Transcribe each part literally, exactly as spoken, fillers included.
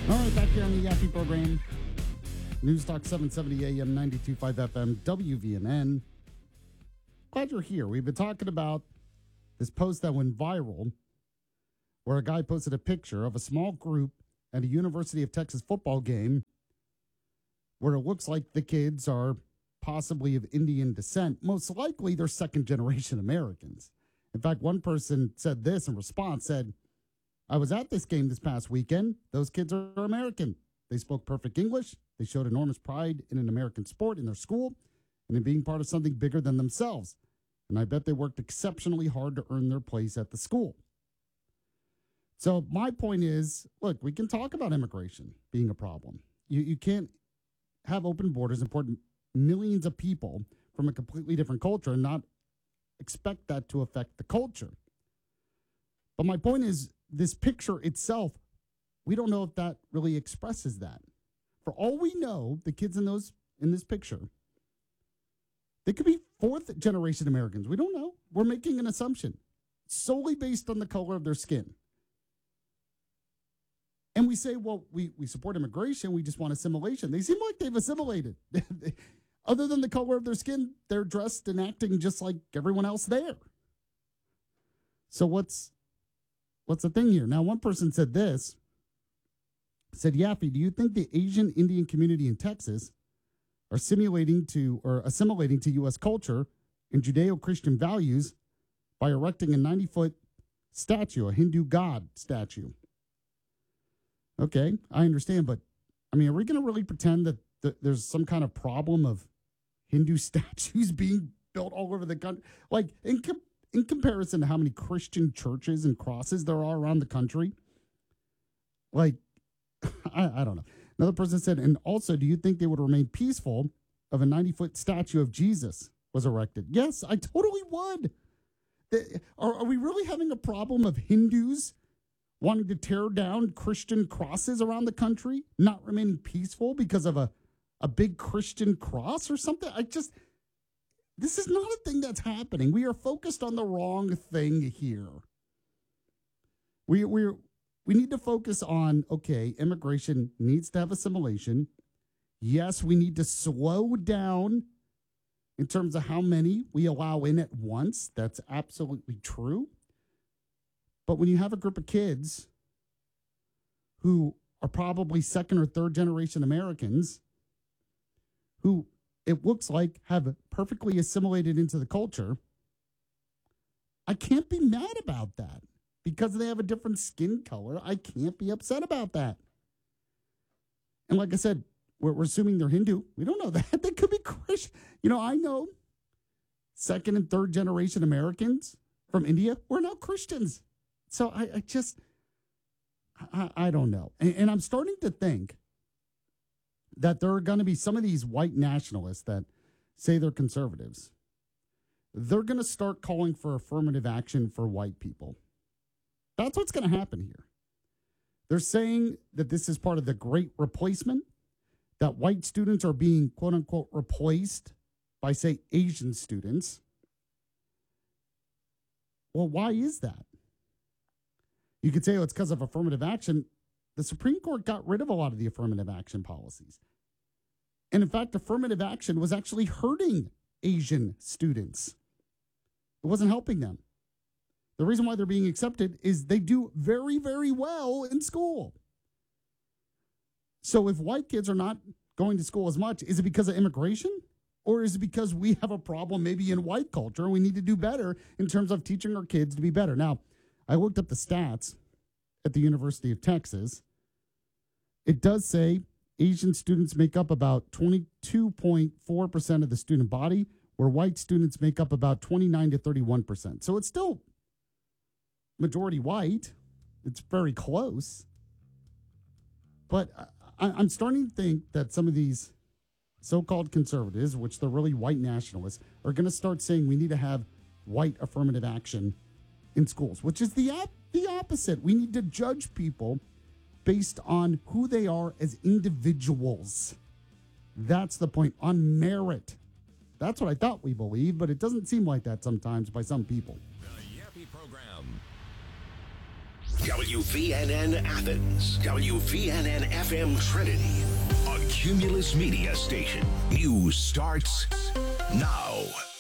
All right, back here on the Yappy program. News Talk seven seventy A M, ninety-two point five F M, W V N N. Glad you're here. We've been talking about this post that went viral where a guy posted a picture of a small group at a University of Texas football game where it looks like the kids are possibly of Indian descent. Most likely they're second generation Americans. In fact, one person said this in response, said, I was at this game this past weekend. Those kids are American. They spoke perfect English. They showed enormous pride in an American sport in their school and in being part of something bigger than themselves. And I bet they worked exceptionally hard to earn their place at the school. So my point is, look, we can talk about immigration being a problem. You, you can't have open borders and port millions of people from a completely different culture and not expect that to affect the culture. But my point is, this picture itself, we don't know if that really expresses that. For all we know, the kids in those in this picture, they could be fourth generation Americans. We don't know. We're making an assumption solely based on the color of their skin. And we say, well, we, we support immigration. We just want assimilation. They seem like they've assimilated. Other than the color of their skin, they're dressed and acting just like everyone else there. So what's what's the thing here? Now, one person said this, said, Yaffee, do you think the Asian Indian community in Texas are simulating to or assimilating to U S culture and Judeo-Christian values by erecting a ninety-foot statue, a Hindu god statue? Okay, I understand, but I mean, are we going to really pretend that th- there's some kind of problem of Hindu statues being built all over the country? Like, in, com- in comparison to how many Christian churches and crosses there are around the country? Like, I, I don't know. Another person said, and also, do you think they would remain peaceful if a ninety-foot statue of Jesus was erected? Yes, I totally would. The, are, are we really having a problem of Hindus wanting to tear down Christian crosses around the country, not remaining peaceful because of a, a big Christian cross or something? I just, this is not a thing that's happening. We are focused on the wrong thing here. We, we're, we need to focus on, okay, immigration needs to have assimilation. Yes, we need to slow down in terms of how many we allow in at once. That's absolutely true. But when you have a group of kids who are probably second or third generation Americans who it looks like have perfectly assimilated into the culture, I can't be mad about that. Because they have a different skin color, I can't be upset about that. And like I said, we're, we're assuming they're Hindu. We don't know that. They could be Christian. You know, I know second and third generation Americans from India were now Christians. So I, I just, I, I don't know. And, and I'm starting to think that there are going to be some of these white nationalists that say they're conservatives. They're going to start calling for affirmative action for white people. That's what's going to happen here. They're saying that this is part of the great replacement, that white students are being, quote unquote, replaced by, say, Asian students. Well, why is that? You could say, oh, it's because of affirmative action. The Supreme Court got rid of a lot of the affirmative action policies. And in fact, affirmative action was actually hurting Asian students. It wasn't helping them. The reason why they're being accepted is they do very, very well in school. So if white kids are not going to school as much, is it because of immigration? Or is it because we have a problem maybe in white culture and we need to do better in terms of teaching our kids to be better? Now, I looked up the stats at the University of Texas. It does say Asian students make up about twenty-two point four percent of the student body, where white students make up about twenty-nine to thirty-one percent. So it's still majority white. It's very close. But I, I'm starting to think that some of these so-called conservatives, which they're really white nationalists, are going to start saying we need to have white affirmative action in schools, which is the op- the opposite. We need to judge people based on who they are as individuals. That's the point, on merit. That's what I thought we believed, but it doesn't seem like that sometimes by some people. The Yappy Program. W V N N Athens, W V N N F M Trinity, a Cumulus Media station. News starts now.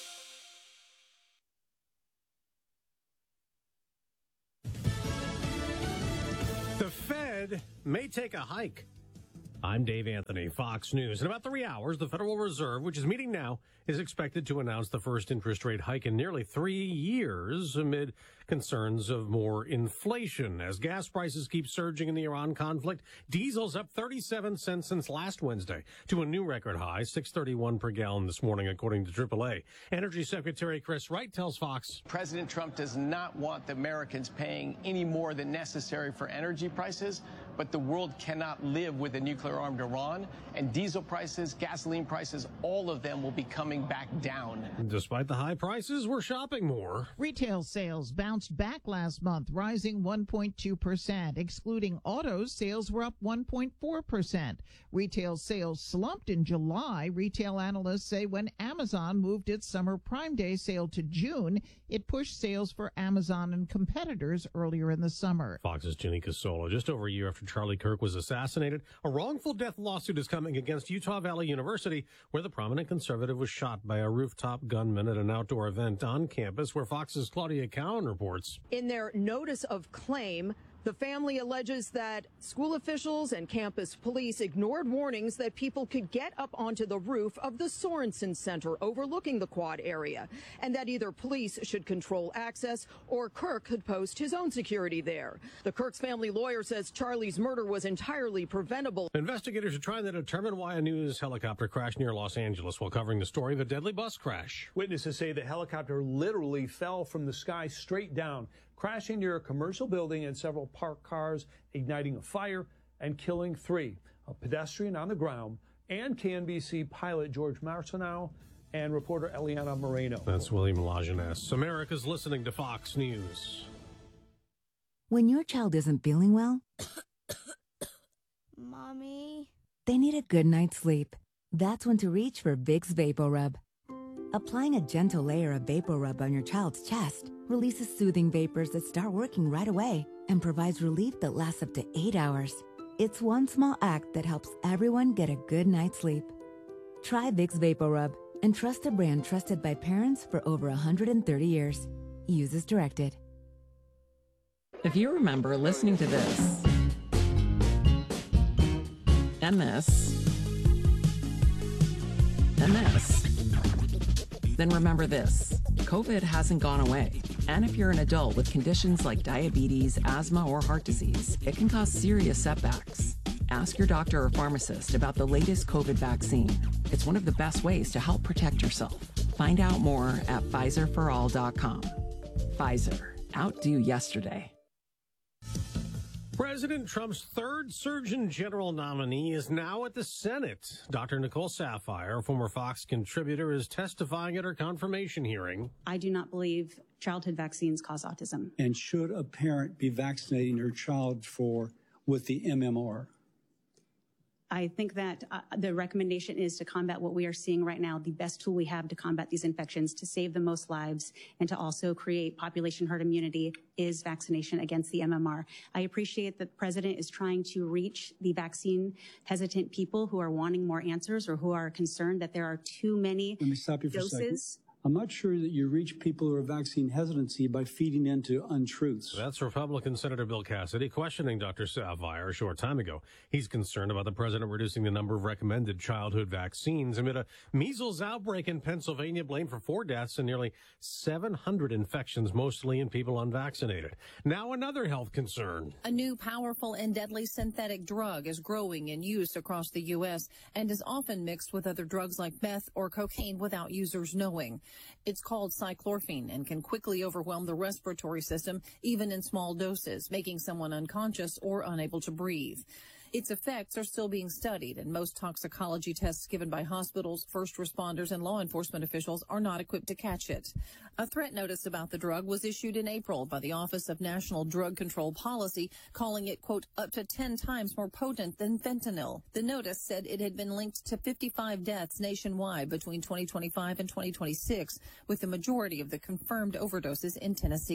The Fed may take a hike. I'm Dave Anthony, Fox News. In about three hours, the Federal Reserve, which is meeting now, is expected to announce the first interest rate hike in nearly three years amid concerns of more inflation. As gas prices keep surging in the Iran conflict, diesel's up thirty-seven cents since last Wednesday to a new record high, six thirty-one per gallon this morning, according to triple A. Energy Secretary Chris Wright tells Fox. President Trump does not want the Americans paying any more than necessary for energy prices, but the world cannot live with a nuclear-armed Iran, and diesel prices, gasoline prices, all of them will be coming back down. Despite the high prices, we're shopping more. Retail sales bounced back last month, rising one point two percent. Excluding autos, sales were up one point four percent. Retail sales slumped in July. Retail analysts say when Amazon moved its summer Prime Day sale to June, it pushed sales for Amazon and competitors earlier in the summer. Fox's Jenny Casola. Just over a year after Charlie Kirk was assassinated, a wrongful death lawsuit is coming against Utah Valley University, where the prominent conservative was shot by a rooftop gunman at an outdoor event on campus, where Fox's Claudia Cowan reports. In their notice of claim, the family alleges that school officials and campus police ignored warnings that people could get up onto the roof of the Sorensen Center overlooking the quad area, and that either police should control access or Kirk could post his own security there. The Kirk's family lawyer says Charlie's murder was entirely preventable. Investigators are trying to determine why a news helicopter crashed near Los Angeles while covering the story of a deadly bus crash. Witnesses say the helicopter literally fell from the sky straight down, crashing near a commercial building and several parked cars, igniting a fire and killing three, a pedestrian on the ground and K N B C pilot George Marciano and reporter Eliana Moreno. That's William Lajeunesse. America's listening to Fox News. When your child isn't feeling well, Mommy, they need a good night's sleep. That's when to reach for Vicks VapoRub. Applying a gentle layer of VapoRub on your child's chest releases soothing vapors that start working right away and provides relief that lasts up to eight hours. It's one small act that helps everyone get a good night's sleep. Try Vicks VapoRub and trust a brand trusted by parents for over one hundred thirty years. Use as directed. If you remember listening to this and this and this, then remember this. COVID hasn't gone away. And if you're an adult with conditions like diabetes, asthma, or heart disease, it can cause serious setbacks. Ask your doctor or pharmacist about the latest COVID vaccine. It's one of the best ways to help protect yourself. Find out more at Pfizer for all dot com. Pfizer. Outdo yesterday. President Trump's third Surgeon General nominee is now at the Senate. Doctor Nicole Saphier, former Fox contributor, is testifying at her confirmation hearing. I do not believe childhood vaccines cause autism. And should a parent be vaccinating her child for with the M M R? I think that uh, the recommendation is to combat what we are seeing right now, the best tool we have to combat these infections, to save the most lives, and to also create population herd immunity is vaccination against the M M R. I appreciate that the president is trying to reach the vaccine hesitant people who are wanting more answers or who are concerned that there are too many Let me stop you for doses. a second. I'm not sure that you reach people who are vaccine hesitancy by feeding into untruths. That's Republican Senator Bill Cassidy questioning Doctor Saphier a short time ago. He's concerned about the president reducing the number of recommended childhood vaccines amid a measles outbreak in Pennsylvania, blamed for four deaths and nearly seven hundred infections, mostly in people unvaccinated. Now another health concern. A new powerful and deadly synthetic drug is growing in use across the U S and is often mixed with other drugs like meth or cocaine without users knowing. It's called cyclorphine and can quickly overwhelm the respiratory system, even in small doses, making someone unconscious or unable to breathe. Its effects are still being studied, and most toxicology tests given by hospitals, first responders, and law enforcement officials are not equipped to catch it. A threat notice about the drug was issued in April by the Office of National Drug Control Policy, calling it, quote, up to ten times more potent than fentanyl. The notice said it had been linked to fifty-five deaths nationwide between twenty twenty-five and twenty twenty-six, with the majority of the confirmed overdoses in Tennessee.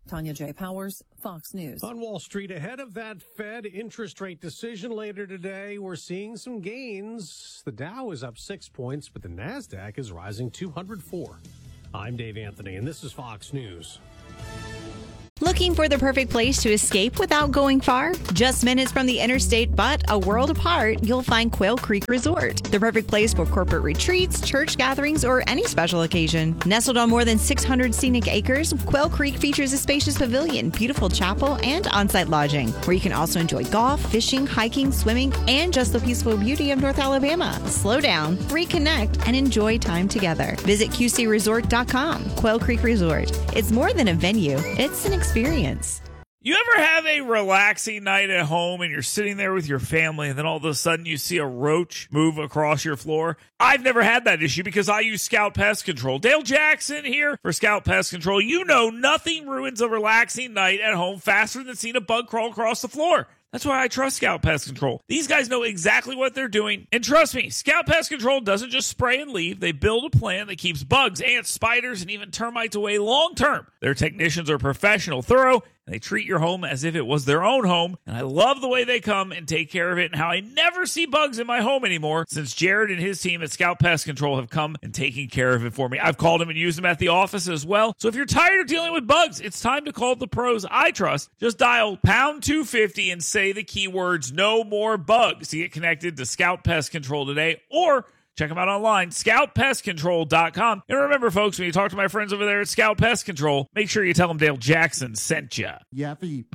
Tanya J. Powers, Fox News. On Wall Street, ahead of that Fed interest rate decision later today, we're seeing some gains. The Dow is up six points, but the NASDAQ is rising two hundred four. I'm Dave Anthony, and this is Fox News. Looking for the perfect place to escape without going far? Just minutes from the interstate, but a world apart, you'll find Quail Creek Resort. The perfect place for corporate retreats, church gatherings, or any special occasion. Nestled on more than six hundred scenic acres, Quail Creek features a spacious pavilion, beautiful chapel, and on-site lodging, where you can also enjoy golf, fishing, hiking, swimming, and just the peaceful beauty of North Alabama. Slow down, reconnect, and enjoy time together. Visit Q C resort dot com. Quail Creek Resort. It's more than a venue. It's an experience. experience. You ever have a relaxing night at home and you're sitting there with your family and then all of a sudden you see a roach move across your floor? I've never had that issue because I use Scout Pest Control. Dale Jackson here for Scout Pest Control. You know nothing ruins a relaxing night at home faster than seeing a bug crawl across the floor. That's why I trust Scout Pest Control. These guys know exactly what they're doing. And trust me, Scout Pest Control doesn't just spray and leave. They build a plan that keeps bugs, ants, spiders, and even termites away long term. Their technicians are professional, thorough, and they treat your home as if it was their own home. And I love the way they come and take care of it and how I never see bugs in my home anymore since Jared and his team at Scout Pest Control have come and taken care of it for me. I've called them and used them at the office as well. So if you're tired of dealing with bugs, it's time to call the pros I trust. Just dial pound two fifty and say the keywords no more bugs to get connected to Scout Pest Control today, or check them out online, scout pest control dot com. And remember, folks, when you talk to my friends over there at Scout Pest Control, make sure you tell them Dale Jackson sent you. Yappy.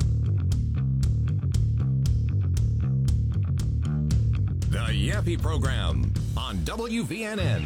The Yappy Program on W V N N.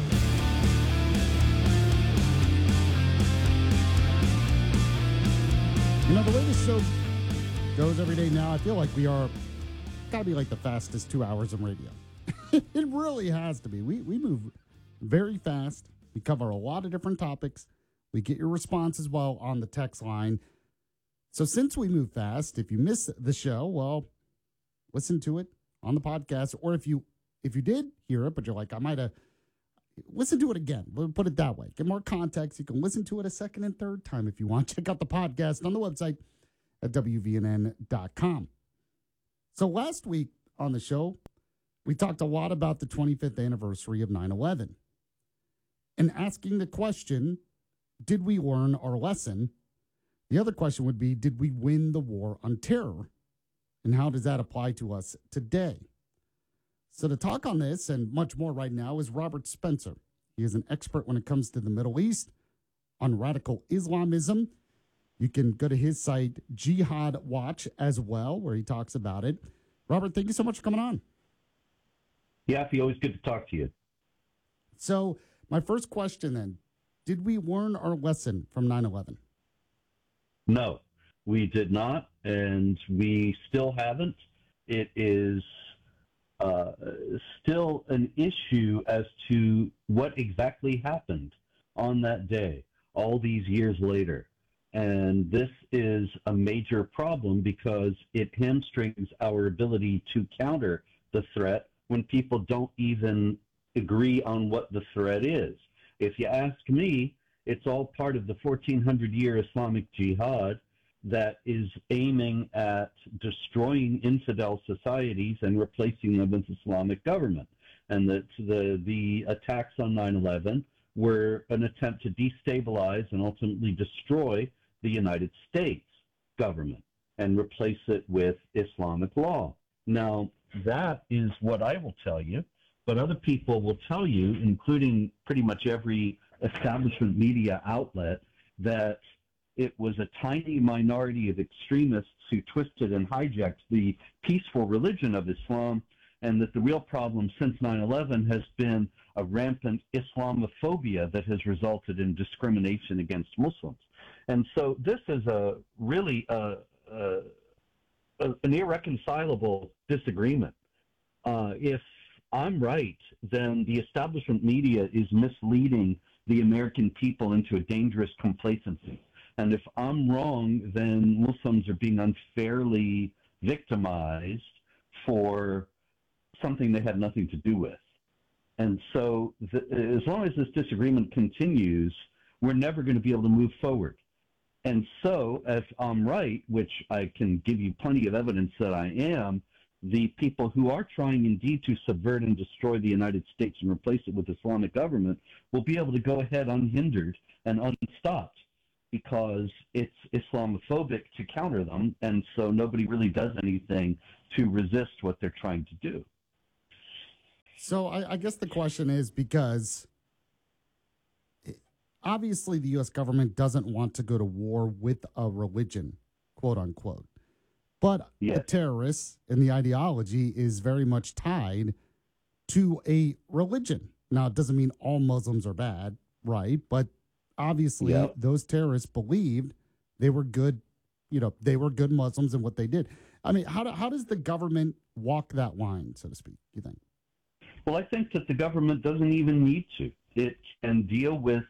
You know, the way this show goes every day now, I feel like we are, gotta be like the fastest two hours in radio. It really has to be. We we move very fast. We cover a lot of different topics. We get your response as well on the text line. So since we move fast, if you miss the show, well, listen to it on the podcast. Or if you if you did hear it, but you're like, I might have, listen to it again. We'll put it that way. Get more context. You can listen to it a second and third time if you want. Check out the podcast on the website at W V N N dot com. So last week on the show, we talked a lot about the twenty-fifth anniversary of nine eleven and asking the question, did we learn our lesson? The other question would be, did we win the war on terror? And how does that apply to us today? So to talk on this and much more right now is Robert Spencer. He is an expert when it comes to the Middle East on radical Islamism. You can go to his site, Jihad Watch, as well, where he talks about it. Robert, thank you so much for coming on. Yeah, it's always good to talk to you. So my first question then, did we learn our lesson from nine eleven? No, we did not, and we still haven't. It is uh, still an issue as to what exactly happened on that day, all these years later. And this is a major problem because it hamstrings our ability to counter the threat when people don't even agree on what the threat is. If you ask me, it's all part of the fourteen hundred year Islamic Jihad that is aiming at destroying infidel societies and replacing them with Islamic government. And that the, the attacks on nine eleven were an attempt to destabilize and ultimately destroy the United States government and replace it with Islamic law. Now, that is what I will tell you, but other people will tell you, including pretty much every establishment media outlet, that it was a tiny minority of extremists who twisted and hijacked the peaceful religion of Islam, and that the real problem since nine eleven has been a rampant Islamophobia that has resulted in discrimination against Muslims. And so this is a really a, a, a, an irreconcilable disagreement. Uh, if I'm right, then the establishment media is misleading the American people into a dangerous complacency. And if I'm wrong, then Muslims are being unfairly victimized for something they had nothing to do with. And so the, as long as this disagreement continues, we're never going to be able to move forward. And so, if I'm right, which I can give you plenty of evidence that I am, the people who are trying indeed to subvert and destroy the United States and replace it with Islamic government will be able to go ahead unhindered and unstopped because it's Islamophobic to counter them, and so nobody really does anything to resist what they're trying to do. So I, I guess the question is because obviously the U S government doesn't want to go to war with a religion, quote unquote. But yes. the terrorists and the ideology is very much tied to a religion. Now, it doesn't mean all Muslims are bad, right? But obviously Yep. those terrorists believed they were good, you know, they were good Muslims in what they did. I mean, how, do, how does the government walk that line, so to speak, you think? Well, I think that the government doesn't even need to. It can deal with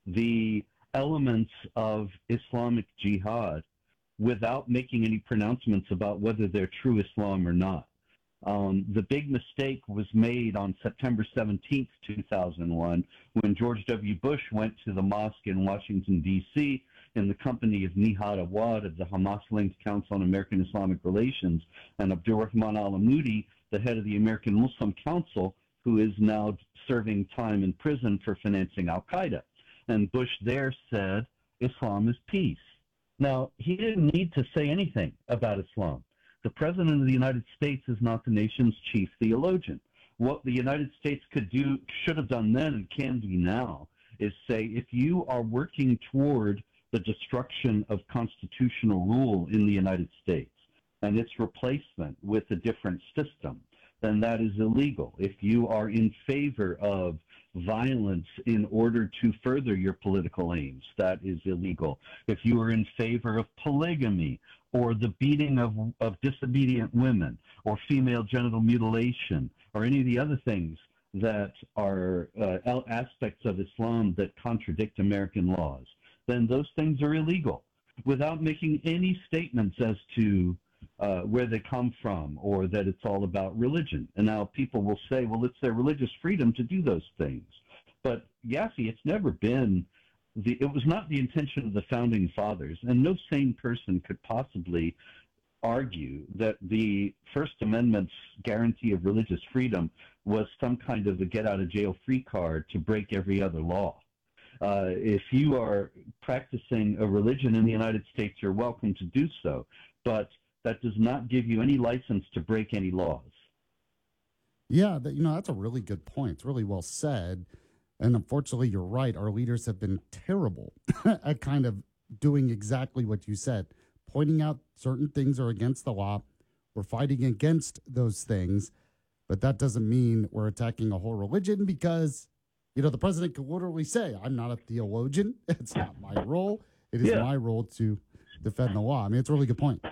the elements of Islamic jihad without making any pronouncements about whether they're true Islam or not. Um, the big mistake was made on September seventeenth, two thousand one, when George W. Bush went to the mosque in Washington, D C in the company of Nihad Awad of the Hamas-linked Council on American Islamic Relations and Abdurrahman al-Amoudi, the head of the American Muslim Council, who is now serving time in prison for financing al-Qaeda. And Bush there said, Islam is peace. Now, he didn't need to say anything about Islam. The President of the United States is not the nation's chief theologian. What the United States could do, should have done then, and can do now, is say, if you are working toward the destruction of constitutional rule in the United States and its replacement with a different system, then that is illegal. If you are in favor of violence in order to further your political aims, that is illegal. If you are in favor of polygamy or the beating of, of disobedient women or female genital mutilation or any of the other things that are uh, aspects of Islam that contradict American laws, then those things are illegal without making any statements as to Uh, where they come from, or that it's all about religion. And now people will say, well, it's their religious freedom to do those things. But Yaffe, it's never been, the, it was not the intention of the founding fathers, and no sane person could possibly argue that the First Amendment's guarantee of religious freedom was some kind of a get-out-of-jail-free card to break every other law. Uh, if you are practicing a religion in the United States, you're welcome to do so. But that does not give you any license to break any laws. Yeah, that, you know, that's a really good point. It's really well said. And unfortunately, you're right. Our leaders have been terrible at kind of doing exactly what you said, pointing out certain things are against the law. We're fighting against those things, but that doesn't mean we're attacking a whole religion because, you know, the president could literally say, I'm not a theologian. It's not my role. It is Yeah. my role to defend the law. I mean, it's a really good point.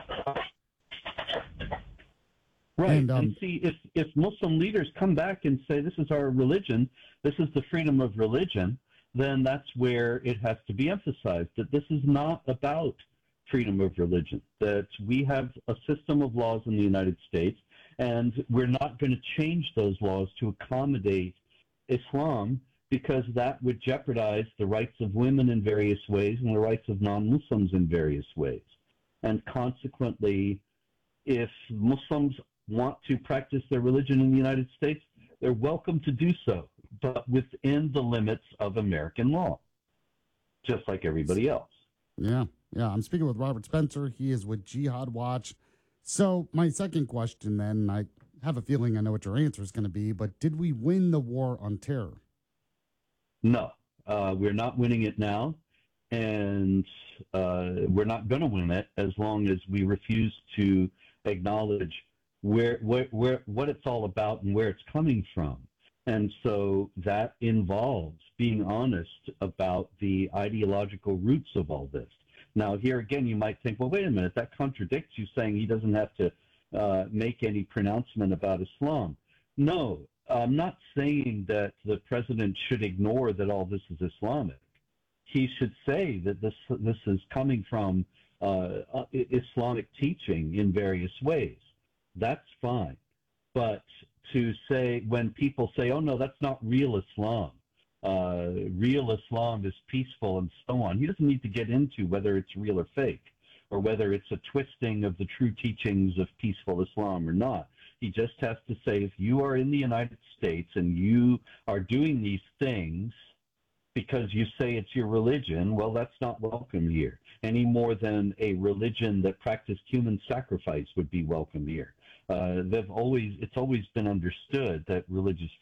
Right. And, um, and see, if, if Muslim leaders come back and say, this is our religion, this is the freedom of religion, then that's where it has to be emphasized, that this is not about freedom of religion, that we have a system of laws in the United States, and we're not going to change those laws to accommodate Islam because that would jeopardize the rights of women in various ways and the rights of non-Muslims in various ways. And consequently, if Muslims want to practice their religion in the United States, they're welcome to do so, but within the limits of American law, just like everybody else. Yeah, yeah. I'm speaking with Robert Spencer. He is with Jihad Watch. So my second question then, I have a feeling I know what your answer is going to be, but did we win the war on terror? No, uh, we're not winning it now, and uh, we're not going to win it as long as we refuse to acknowledge where, where, where, what it's all about and where it's coming from. And so that involves being honest about the ideological roots of all this. Now, here again, you might think, well, wait a minute, that contradicts you saying he doesn't have to uh, make any pronouncement about Islam. No, I'm not saying that the president should ignore that all this is Islamic. He should say that this, this is coming from uh, Islamic teaching in various ways. That's fine. But to say, when people say, oh, no, that's not real Islam, uh, real Islam is peaceful and so on. He doesn't need to get into whether it's real or fake, or whether it's a twisting of the true teachings of peaceful Islam or not. He just has to say, if you are in the United States and you are doing these things because you say it's your religion, well, that's not welcome here, any more than a religion that practiced human sacrifice would be welcome here. Uh, they've always, it's always been understood that religious